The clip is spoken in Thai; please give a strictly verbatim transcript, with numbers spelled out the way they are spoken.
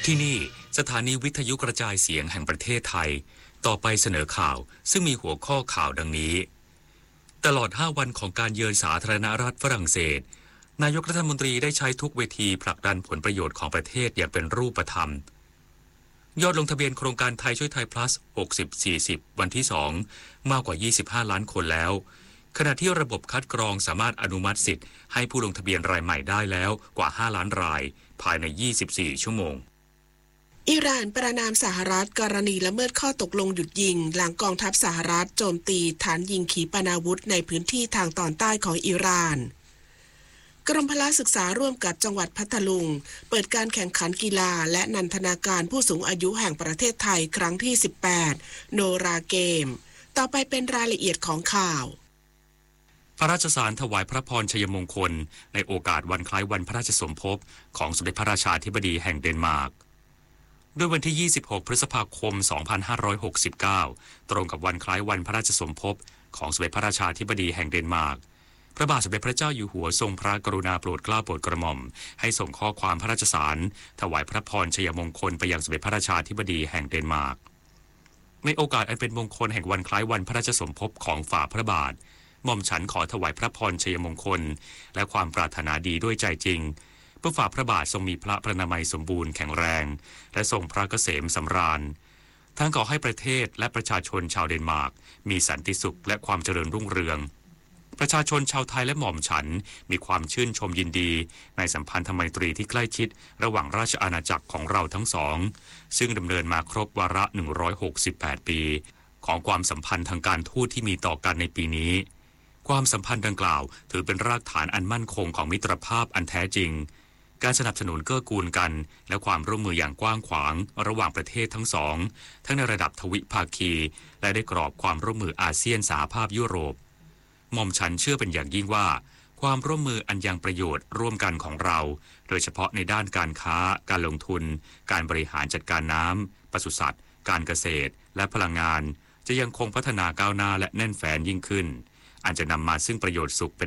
ที่นี่สถานีวิทยุกระจายเสียงแห่งประเทศไทยต่อไปเสนอข่าวซึ่งมีหัวข้อข่าวดังนี้ตลอดห้าวันของการเยือนสาธารณรัฐฝรั่งเศสนายกรัฐมนตรีได้ใช้ทุกเวทีผลักดันผลประโยชน์ของประเทศอย่างเป็นรูปธรรมยอดลงทะเบียนโครงการไทยช่วยไทย plus หกสิบ สี่สิบ วันที่สองมากกว่ายี่สิบห้าล้านคนแล้วขณะที่ระบบคัดกรองสามารถอนุมัติสิทธิ์ให้ผู้ลงทะเบียนรายใหม่ได้แล้วกว่าห้าล้านรายภายในยี่สิบสี่ชั่วโมงอิหร่านประณามสหรัฐกรณีละเมิดข้อตกลงหยุดยิงหลังกองทัพสหรัฐโจมตีฐานยิงขีปนาวุธในพื้นที่ทางตอนใต้ของอิหร่านกรมพละศึกษาร่วมกับจังหวัดพัทลุงเปิดการแข่งขันกีฬาและนันทนาการผู้สูงอายุแห่งประเทศไทยครั้งที่สิบแปดโนราเกมต่อไปเป็นรายละเอียดของข่าวพระราชสารถวายพระพรชัยมงคลในโอกาสวันคล้ายวันพระราชสมภพของสมเด็จพระราชาธิบดีแห่งเดนมาร์กด้วยวันที่ยี่สิบหกพฤษภาคมสองพันห้าร้อยหกสิบเก้าตรงกับวันคล้ายวันพระราชสมภพของสมเด็จพระราชาธิบดีแห่งเดนมาร์กพระบาทสมเด็จพระเจ้าอยู่หัวทรงพระกรุณาโปรดเกล้าโปรดกระหม่อมให้ส่งข้อความพระราชสารถวายพระพรชัยมงคลไปยังสมเด็จพระราชาธิบดีแห่งเดนมาร์กในโอกาสอันเป็นมงคลแห่งวันคล้ายวันพระราชสมภพของฝ่าพระบาทหม่อมฉันขอถวายพระพรชัยมงคลและความปรารถนาดีด้วยใจจริงเพื่อฝ่าพระบาททรงมีพระพรรณนามัยสมบูรณ์แข็งแรงและทรงพระเกษมสำราญทั้งขอให้ประเทศและประชาชนชาวเดนมาร์กมีสันติสุขและความเจริญรุ่งเรืองประชาชนชาวไทยและหม่อมฉันมีความชื่นชมยินดีในสัมพันธไมตรีที่ใกล้ชิดระหว่างราชอาณาจักรของเราทั้งสองซึ่งดำเนินมาครบวาระหนึ่งร้อยหกสิบแปดปีของความสัมพันธ์ทางการทูตที่มีต่อกันในปีนี้ความสัมพันธ์ดังกล่าวถือเป็นรากฐานอันมั่นคงของมิตรภาพอันแท้จริงการสนับสนุนเกื้อกูลกันและความร่วมมืออย่างกว้างขวางระหว่างประเทศทั้งสองทั้งในระดับทวิภาคีและได้กรอบความร่วมมืออาเซียนสหภาพยุโรปหม่อมฉันเชื่อเป็นอย่างยิ่งว่าความร่วมมืออันยังประโยชน์ร่วมกันของเราโดยเฉพาะในด้านการค้าการลงทุนการบริหารจัดการน้ำปศุสัตว์การเกษตรและพลังงานจะยังคงพัฒนาก้าวหน้าและแน่นแฟ้นยิ่งขึ้นอันจะนำมาซึ่งประโยชน์สุขเป็น